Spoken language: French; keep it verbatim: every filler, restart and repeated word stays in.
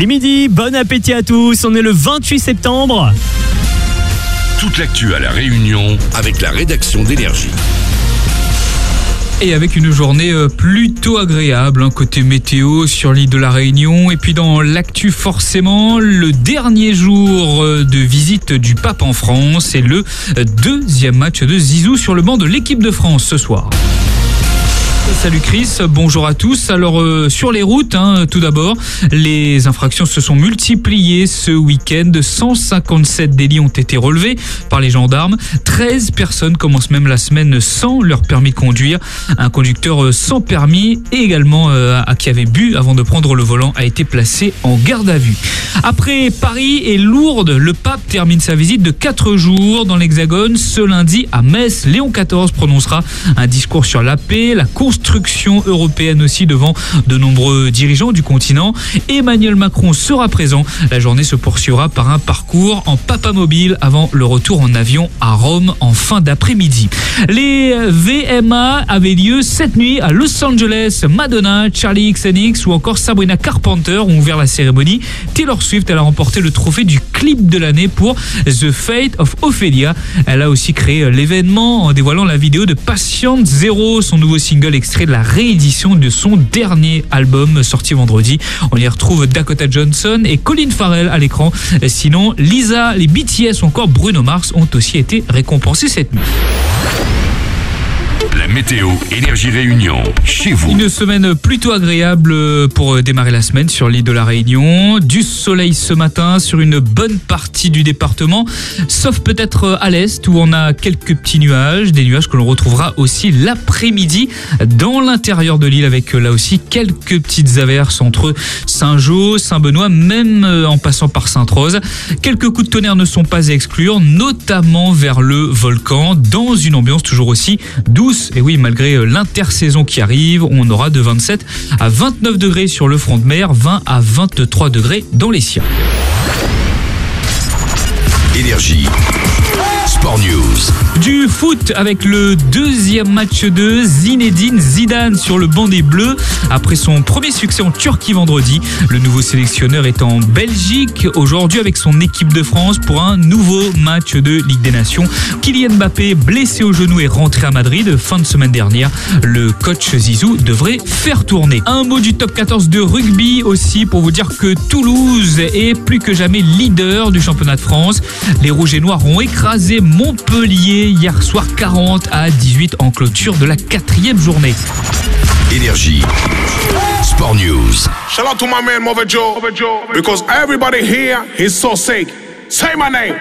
Il est midi, bon appétit à tous, on est le vingt-huit septembre. Toute l'actu à La Réunion avec la rédaction d'Énergie. Et avec une journée plutôt agréable, hein, côté météo sur l'île de la Réunion. Et puis dans l'actu forcément, le dernier jour de visite du pape en France et le deuxième match de Zizou sur le banc de l'équipe de France ce soir. Salut Chris, bonjour à tous. Alors euh, sur les routes, hein, tout d'abord, les infractions se sont multipliées ce week-end. cent cinquante-sept délits ont été relevés par les gendarmes. treize personnes commencent même la semaine sans leur permis de conduire. Un conducteur sans permis et également euh, à qui avait bu avant de prendre le volant a été placé en garde à vue. Après Paris et Lourdes, le pape termine sa visite de quatre jours dans l'Hexagone. Ce lundi à Metz, Léon quatorze prononcera un discours sur la paix, la construction européenne aussi devant de nombreux dirigeants du continent. Emmanuel Macron sera présent. La journée se poursuivra par un parcours en papamobile avant le retour en avion à Rome en fin d'après-midi. Les V M A avaient lieu cette nuit à Los Angeles. Madonna, Charli X C X ou encore Sabrina Carpenter ont ouvert la cérémonie. Taylor Swift, elle a remporté le trophée du clip de l'année pour The Fate of Ophelia. Elle a aussi créé l'événement en dévoilant la vidéo de Patient Zero, son nouveau single extrait de la réédition de son dernier album sorti vendredi. On y retrouve Dakota Johnson et Colin Farrell à l'écran. Sinon, Lisa, les B T S ou encore Bruno Mars ont aussi été récompensés cette nuit. La météo Énergie Réunion, chez vous. Une semaine plutôt agréable pour démarrer la semaine sur l'île de la Réunion. Du soleil ce matin sur une bonne partie du département, sauf peut-être à l'est où on a quelques petits nuages, des nuages que l'on retrouvera aussi l'après-midi dans l'intérieur de l'île avec là aussi quelques petites averses entre Saint-Jean, Saint-Benoît, même en passant par Sainte-Rose. Quelques coups de tonnerre ne sont pas à exclure, notamment vers le volcan, dans une ambiance toujours aussi douce. Et oui, malgré l'intersaison qui arrive, on aura de vingt-sept à vingt-neuf degrés sur le front de mer, vingt à vingt-trois degrés dans les cieux. Énergie. Sport News. Du foot avec le deuxième match de Zinedine Zidane sur le banc des Bleus. Après son premier succès en Turquie vendredi, le nouveau sélectionneur est en Belgique aujourd'hui avec son équipe de France pour un nouveau match de Ligue des Nations. Kylian Mbappé, blessé au genou, est rentré à Madrid fin de semaine dernière. Le coach Zizou devrait faire tourner. Un mot du top quatorze de rugby aussi pour vous dire que Toulouse est plus que jamais leader du championnat de France. Les Rouges et Noirs ont écrasé Montpellier hier soir quarante à dix-huit en clôture de la quatrième journée. Énergie. Sport News. Shout out to my man Mother Joe, because everybody here is so sick. Say my name.